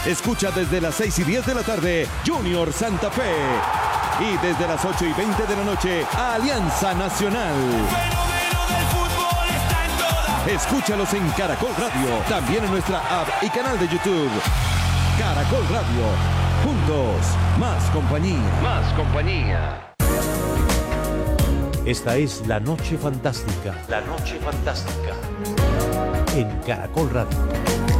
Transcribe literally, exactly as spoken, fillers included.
Escucha desde las seis y diez de la tarde Junior Santa Fe. Y desde las ocho y veinte de la noche Alianza Nacional. Escúchalos en Caracol Radio, también en nuestra app y canal de YouTube. Caracol Radio, juntos, más compañía. Más compañía. Esta es La Noche Fantástica. La Noche Fantástica. En Caracol Radio.